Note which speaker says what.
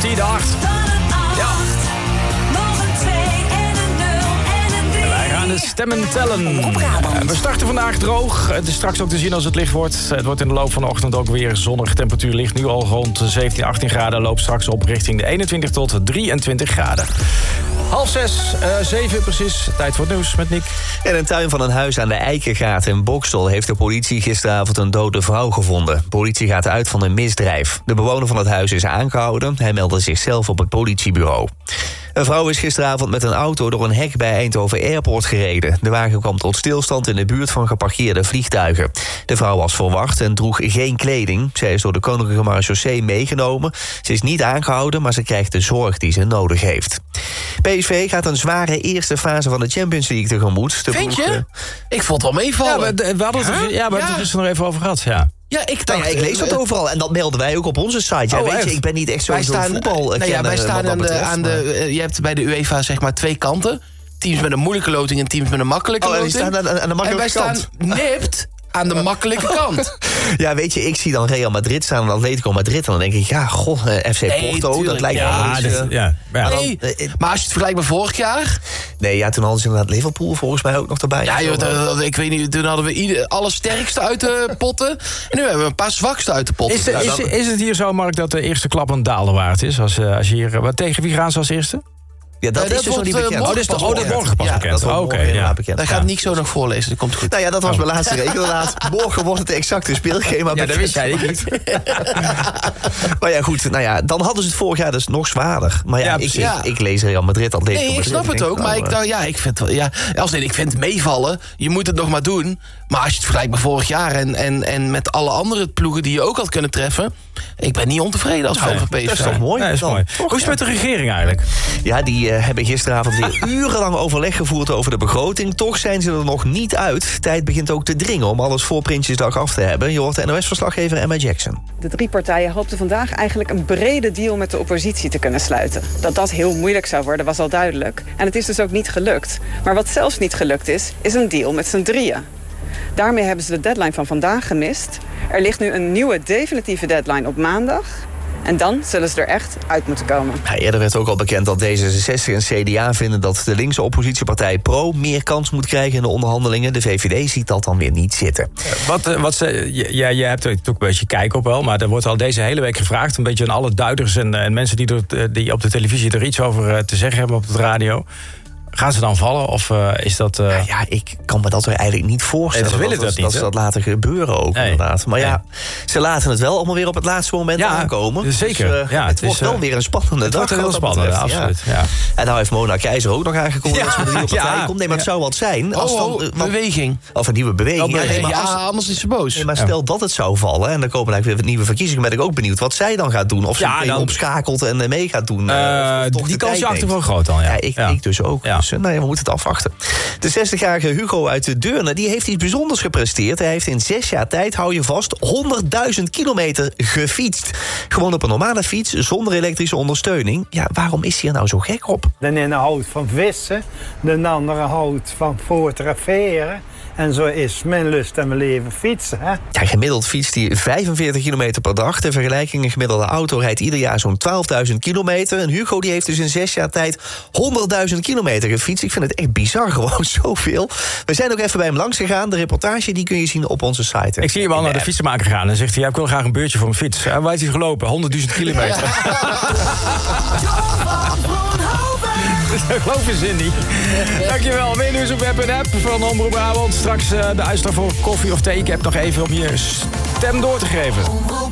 Speaker 1: 10 de 8. Ja. Wij gaan de stemmen tellen. We starten vandaag droog. Het is straks ook te zien als het licht wordt. Het wordt in de loop van de ochtend ook weer zonnig. Temperatuur ligt nu al rond 17, 18 graden. Loopt straks op richting de 21 tot 23 graden. 6:30, precies. Tijd voor het nieuws met Nick.
Speaker 2: In een tuin van een huis aan de Eikengaat in Boxtel heeft de politie gisteravond een dode vrouw gevonden. De politie gaat uit van een misdrijf. De bewoner van het huis is aangehouden. Hij meldde zichzelf op het politiebureau. Een vrouw is gisteravond met een auto door een hek bij Eindhoven Airport gereden. De wagen kwam tot stilstand in de buurt van geparkeerde vliegtuigen. De vrouw was verwacht en droeg geen kleding. Zij is door de Koninklijke Marechaussee meegenomen. Ze is niet aangehouden, maar ze krijgt de zorg die ze nodig heeft. PSV gaat een zware eerste fase van de Champions League tegemoet.
Speaker 3: Vind je? Ik vond het wel meevallen.
Speaker 1: We hadden het er dus nog even over gehad, ja.
Speaker 3: Ja, ik dacht...
Speaker 2: ik lees dat overal. En dat melden wij ook op onze site. Ja, weet je, ik ben niet echt zo'n voetbal.
Speaker 3: Wij staan je hebt bij de UEFA zeg maar 2 kanten. Teams met een moeilijke loting en teams met een makkelijke loting.
Speaker 2: En die staan aan de makkelijke kant.
Speaker 3: En wij staan nipt aan de makkelijke kant.
Speaker 2: Ja, weet je, ik zie dan Real Madrid staan en Atletico Madrid. En dan denk ik, FC Porto,
Speaker 3: tuurlijk,
Speaker 2: dat lijkt
Speaker 3: maar als je het vergelijkt met vorig jaar...
Speaker 2: Nee, ja, toen hadden ze inderdaad Liverpool volgens mij ook nog erbij.
Speaker 3: Ja, joh, ik weet niet, toen hadden we alle sterkste uit de potten. En nu hebben we een paar zwakste uit de potten.
Speaker 1: Is het hier zo, Mark, dat de eerste klap een daalderwaard is? Als je hier, tegen wie gaan ze als eerste?
Speaker 2: Ja, dat is dus nog niet bekend.
Speaker 1: Dat is morgen pas bekend.
Speaker 2: Dat wordt morgen bekend.
Speaker 3: Dat gaat Nick zo nog voorlezen, dat komt goed.
Speaker 2: Nou ja, dat was mijn laatste reken. Inderdaad, morgen wordt het exacte speelschema bekend.
Speaker 1: Ja, dat wist jij niet.
Speaker 2: Maar ja, goed, dan hadden ze het vorig jaar dus nog zwaarder. Maar ik lees Real Madrid, Atletico Madrid.
Speaker 3: Nee, ik snap het ook, maar ik vind het wel... ik vind het meevallen, je moet het nog maar doen. Maar als je het vergelijkt met vorig jaar en met alle andere ploegen die je ook had kunnen treffen... Ik ben niet ontevreden als fan van PSV.
Speaker 2: Dat is toch mooi?
Speaker 1: Nee, dat is mooi. Hoe is het met de regering eigenlijk?
Speaker 2: Ja, die hebben gisteravond weer urenlang overleg gevoerd over de begroting. Toch zijn ze er nog niet uit. Tijd begint ook te dringen om alles voor Prinsjesdag af te hebben. Je hoort de NOS-verslaggever Emma Jackson.
Speaker 4: De 3 partijen hoopten vandaag eigenlijk een brede deal met de oppositie te kunnen sluiten. Dat dat heel moeilijk zou worden, was al duidelijk. En het is dus ook niet gelukt. Maar wat zelfs niet gelukt is een deal met z'n drieën. Daarmee hebben ze de deadline van vandaag gemist. Er ligt nu een nieuwe definitieve deadline op maandag. En dan zullen ze er echt uit moeten komen.
Speaker 2: Ja, eerder werd ook al bekend dat D66 en CDA vinden dat de linkse oppositiepartij Pro meer kans moet krijgen in de onderhandelingen. De VVD ziet dat dan weer niet zitten.
Speaker 1: Jij hebt er ook een beetje kijk op wel, maar er wordt al deze hele week gevraagd, een beetje aan alle duiders en mensen die op de televisie er iets over te zeggen hebben op de radio. Gaan ze dan vallen of is dat...
Speaker 2: ik kan me dat er eigenlijk niet voorstellen.
Speaker 1: Ze willen dat niet,
Speaker 2: dat ze dat laten gebeuren ook, inderdaad. Maar ze laten het wel allemaal weer op het laatste moment aankomen.
Speaker 1: Zeker.
Speaker 2: Dus, het wordt wel weer een spannende dag.
Speaker 1: Het wordt heel spannend, absoluut. Ja.
Speaker 2: En nou heeft Mona Keizer ook nog aangekondigd dat ze met een nieuwe partij komt. Nee, maar het zou wat zijn.
Speaker 3: Beweging.
Speaker 2: Of een nieuwe beweging.
Speaker 3: Anders is ze boos.
Speaker 2: Nee, maar stel dat het zou vallen en dan komen eigenlijk weer nieuwe verkiezingen, ben ik ook benieuwd wat zij dan gaat doen. Of ze dan opschakelt en mee gaat doen.
Speaker 1: Die kans is achter wel groot dan,
Speaker 2: ik dus ook.
Speaker 1: Ja.
Speaker 2: Dus, we moeten het afwachten. De 60-jarige Hugo uit de Deurne die heeft iets bijzonders gepresteerd. Hij heeft in 6 jaar tijd, hou je vast, 100.000 kilometer gefietst. Gewoon op een normale fiets, zonder elektrische ondersteuning. Ja, waarom is hij er nou zo gek op?
Speaker 5: De ene houdt van vissen, de andere houdt van fotograferen. En zo is mijn lust en mijn leven fietsen. Hè?
Speaker 2: Ja, gemiddeld fietst hij 45 kilometer per dag. Ter vergelijking, een gemiddelde auto rijdt ieder jaar zo'n 12.000 kilometer. En Hugo die heeft dus in 6 jaar tijd 100.000 kilometer gefietst. Ik vind het echt bizar, gewoon zoveel. We zijn ook even bij hem langs gegaan. De reportage die kun je zien op onze site.
Speaker 1: Ik zie hem al naar de fietsenmaker gaan en zegt hij... ik wil graag een beurtje voor mijn fiets. Waar heeft hij gelopen? 100.000 kilometer. Dat geloof je zin niet. Dankjewel. Meer nieuws op web en app van Omroep Brabant. Straks de uitslag voor koffie of thee. Ik heb nog even om je stem door te geven.